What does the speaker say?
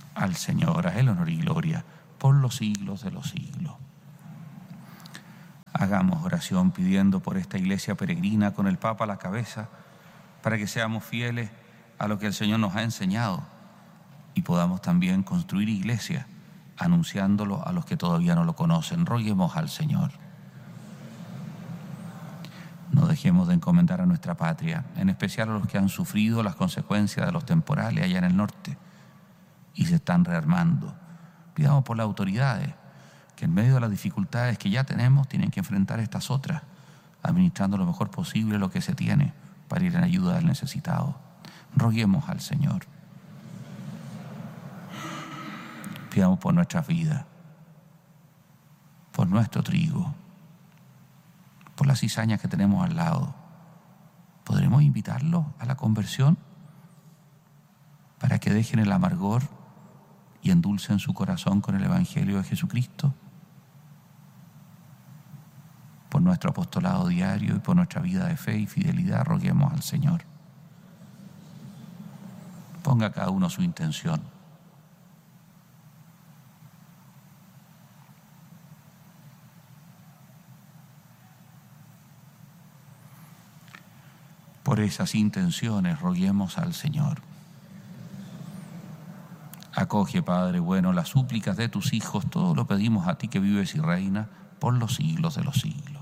al Señor, a Él honor y gloria por los siglos de los siglos. Hagamos oración pidiendo por esta iglesia peregrina con el Papa a la cabeza, para que seamos fieles a lo que el Señor nos ha enseñado y podamos también construir iglesia anunciándolo a los que todavía no lo conocen. Roguemos al Señor. No dejemos de encomendar a nuestra patria, en especial a los que han sufrido las consecuencias de los temporales allá en el norte y se están rearmando. Pidamos por las autoridades que en medio de las dificultades que ya tenemos tienen que enfrentar estas otras, administrando lo mejor posible lo que se tiene para ir en ayuda del necesitado. Roguemos al Señor. Pidamos por nuestras vidas, por nuestro trigo, por las cizañas que tenemos al lado. ¿Podremos invitarlos a la conversión para que dejen el amargor y endulcen su corazón con el Evangelio de Jesucristo? Por nuestro apostolado diario y por nuestra vida de fe y fidelidad, roguemos al Señor. Ponga cada uno su intención. Por esas intenciones, roguemos al Señor. Acoge, Padre bueno, las súplicas de tus hijos, todo lo pedimos a ti que vives y reinas por los siglos de los siglos.